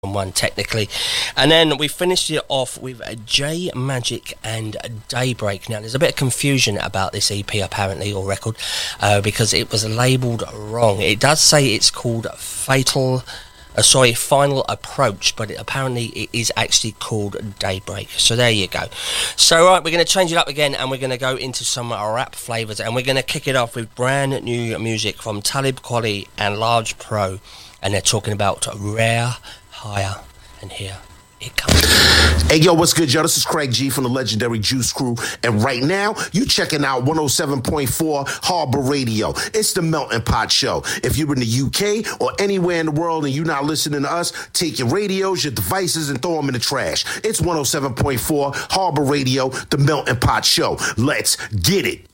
one technically, and then we finished it off with J Magic and Daybreak. Now there's a bit of confusion about this EP apparently, or record, because it was labelled wrong. It does say it's called Final Approach, but apparently it is actually called Daybreak. So there you go. So right, we're going to change it up again, and we're going to go into some rap flavours, and we're going to kick it off with brand new music from Talib Kweli and Large Pro, and they're talking about Rare Higher, and here it comes. Hey yo, what's good, yo? This is Craig G from the legendary Juice Crew, and right now you checking out 107.4 Harbor Radio. It's the Melting Pot Show. If you're in the UK or anywhere in the world and you're not listening to us, take your radios, your devices, and throw them in the trash. It's 107.4 Harbor Radio, the Melting Pot Show. Let's get it.